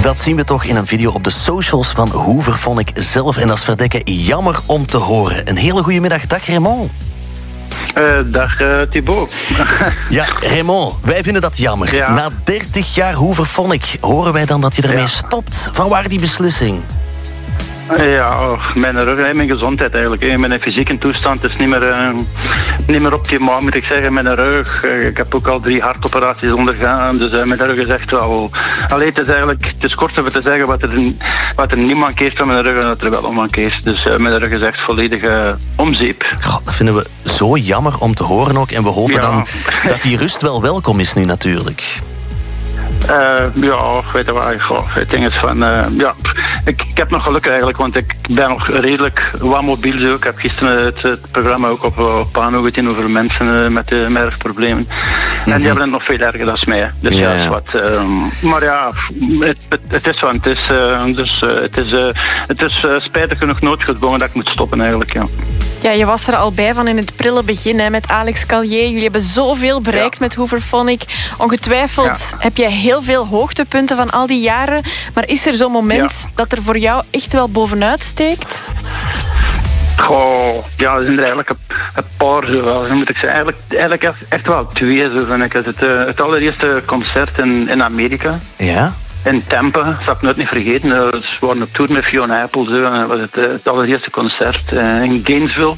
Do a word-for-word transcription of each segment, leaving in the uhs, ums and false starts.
Dat zien we toch in een video op de socials van Hooverphonic zelf. En dat is verdekken jammer om te horen. Een hele goede middag. Dag Raymond. Uh, dag uh, Thibaut. Ja, Raymond, wij vinden dat jammer. Ja. Na dertig jaar Hooverphonic horen wij dan dat je ermee ja. stopt. Van waar die beslissing? Ja, oh, mijn rug en mijn gezondheid eigenlijk. Mijn fysieke toestand is niet meer, uh, niet meer optimaal, moet ik zeggen. Mijn rug, uh, ik heb ook al drie hartoperaties ondergaan. Dus uh, mijn rug is echt wel... Allee, het is eigenlijk het is kort om te zeggen wat er, wat er niet mankeert van mijn rug en dat er wel om mankeert. Dus uh, mijn rug is echt volledig uh, om zeep. Goh, dat vinden we zo jammer om te horen ook. En we hopen ja. dan dat die rust wel welkom is nu natuurlijk. Uh, ja, weet je waar, goh, het ding is van, uh, ja, ik, ik heb nog geluk eigenlijk, want ik ben nog redelijk wat mobiel zo. Ik heb gisteren het, het programma ook op, op Pano gezien over mensen uh, met uh, mergproblemen. Mm-hmm. En die hebben het nog veel erger dan mij. Dus ja, ja. Is wat, uh, maar ja, het, het, het is wat het is. Uh, dus uh, het is, uh, het is uh, spijtig genoeg noodgedwongen dat ik moet stoppen eigenlijk, ja. Ja, je was er al bij van in het prille begin hè, met Alex Callier. Jullie hebben zoveel bereikt ja. met Hooverphonic. Ongetwijfeld ja. heb jij heel veel hoogtepunten van al die jaren. Maar is er zo'n moment ja. dat er voor jou echt wel bovenuit steekt? Goh, ja, er zijn er eigenlijk een, een paar zo wel. Dan moet ik zeggen, eigenlijk, eigenlijk echt, echt wel twee zo vind ik. Het, uh, het allereerste concert in, in Amerika. Ja? In Tampa, dat heb ik nooit niet vergeten. We waren op tour met Fiona Apple. Zo. Dat was het, het allereerste concert uh, in Gainesville.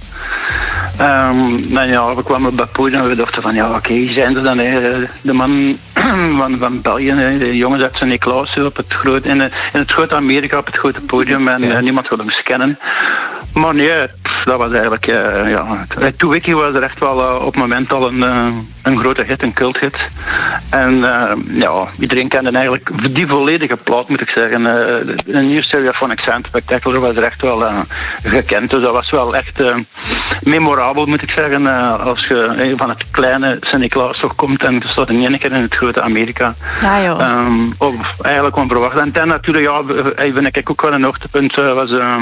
Um, en ja, we kwamen op het podium en we dachten van ja, oké, okay, zijn ze dan hè, de man van, van België, hè, de jongens uit Sint-Niklaas op het groot, in, de, in het grote Amerika op het grote podium en ja. uh, niemand wilde ons kennen. Maar nee, dat was eigenlijk, uh, ja, Two Wiki was er echt wel uh, op het moment al een, uh, een grote hit, een culthit. En uh, ja, iedereen kende eigenlijk die volledige plaat, moet ik zeggen. Uh, de New Stereophonic Sound Spectacular was er echt wel uh, gekend, dus dat was wel echt uh, memorabel, moet ik zeggen. Uh, als je uh, van het kleine Sint-Niklaas toch komt en je staat in één keer in het grote Amerika. Ja, joh. Um, of eigenlijk onverwacht. En dan natuurlijk, ja, vind ik ook wel een hoogtepunt uh, was... Uh,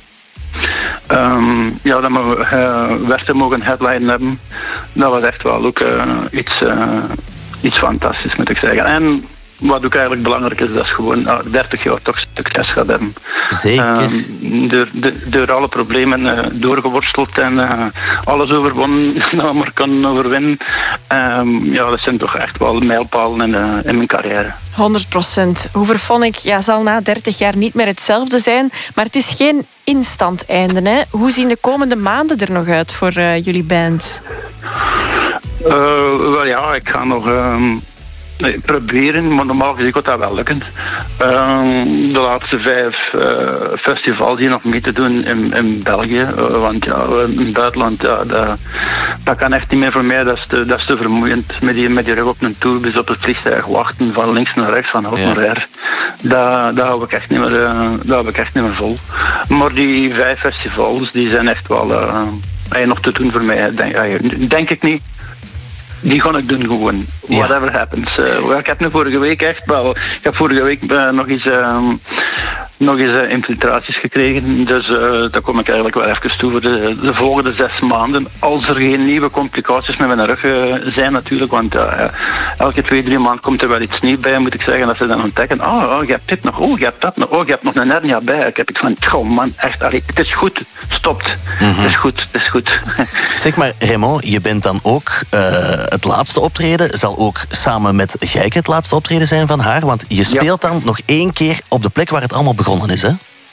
Um, ja, dat we uh, Westen mogen headline hebben. Dat was echt wel ook uh, iets, uh, iets fantastisch, moet ik zeggen. En wat ook eigenlijk belangrijk is, dat is gewoon uh, dertig jaar toch succes gaat hebben. Zeker. Um, door, door, door alle problemen uh, doorgeworsteld en uh, alles overwonnen dat maar kan overwinnen. Um, ja, dat zijn toch echt wel mijlpalen in, uh, in mijn carrière. honderd procent. Hooverphonic ja, zal na dertig jaar niet meer hetzelfde zijn, maar het is geen instant einde. Hè? Hoe zien de komende maanden er nog uit voor uh, jullie band? Uh, wel ja, ik ga nog... Um, Nee, proberen, maar normaal gezien gaat dat wel lukken. Um, de laatste vijf uh, festivals hier nog mee te doen in, in België. Uh, want ja, in het buitenland, ja, dat, dat kan echt niet meer voor mij. Dat is te, dat is te vermoeiend. Met die, met die rug op een tourbus op het vliegtuig wachten, van links naar rechts, van hoog ja. naar her. Dat, dat hou ik echt niet meer, uh, dat hou ik echt niet meer vol. Maar die vijf festivals, die zijn echt wel uh, nog te doen voor mij. Denk, uh, denk ik niet. Die ga ik doen gewoon. Ja. Whatever happens. Uh, ik heb nu vorige week echt wel... Ik heb vorige week uh, nog eens... Uh, nog eens uh, infiltraties gekregen. Dus uh, daar kom ik eigenlijk wel even toe voor de, de volgende zes maanden. Als er geen nieuwe complicaties met mijn rug uh, zijn natuurlijk. Want uh, elke twee, drie maanden komt er wel iets nieuws bij, moet ik zeggen. Dat ze dan ontdekken. Oh, oh, je hebt dit nog. Oh, je hebt dat nog. Oh, je hebt nog een hernia bij. Ik heb het van... Oh man, echt. Allee, het is goed. Stopt. Mm-hmm. Het is goed. Het is goed. Zeg maar, Raymond, je bent dan ook... Uh, het laatste optreden zal ook samen met Gijke het laatste optreden zijn van haar. Want je speelt ja. dan nog één keer op de plek waar het allemaal begonnen is, hè?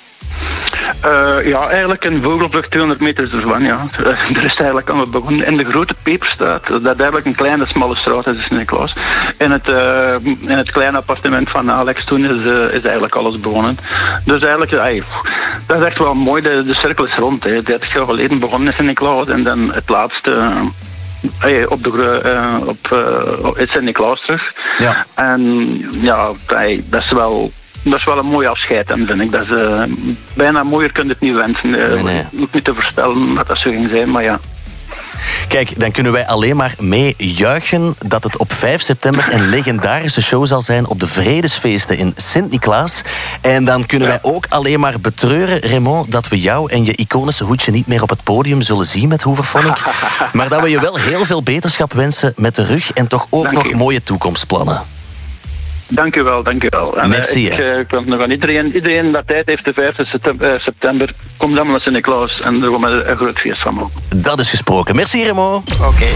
Uh, ja, eigenlijk een vogelvlucht tweehonderd meter ervan, ja. Er is eigenlijk allemaal begonnen. In de grote Peperstraat, dat eigenlijk een kleine, smalle straat is in Sint-Niklaas. In het, uh, in het kleine appartement van Alex toen is, uh, is eigenlijk alles begonnen. Dus eigenlijk, ay, dat is echt wel mooi, de, de cirkel is rond. Hè. dertig jaar geleden begonnen in Sint-Niklaas en dan het laatste... Uh, Hey, op de uh, op, uh, op Sint-Niklaas terug. Ja. En ja, hey, dat is wel dat is wel een mooi afscheid, en vind ik. Dat is, uh, bijna mooier kun je het niet wensen. Uh, nee, nee. Ook niet te voorspellen dat dat zo ging zijn, maar ja. Kijk, dan kunnen wij alleen maar mee juichen dat het op vijf september een legendarische show zal zijn op de Vredesfeesten in Sint-Niklaas. En dan kunnen ja. wij ook alleen maar betreuren, Raymond, dat we jou en je iconische hoedje niet meer op het podium zullen zien met Hooverphonic. Maar dat we je wel heel veel beterschap wensen met de rug en toch ook Dank nog je. mooie toekomstplannen. Dank u wel, dank u wel. En, Merci. Ik, uh, ik wil nog aan iedereen, iedereen dat tijd heeft, de vijfde september, kom dan naar Sint-Niklaas en er komt een groot feest van maken. Dat is gesproken. Merci, Remo. Oké. Okay.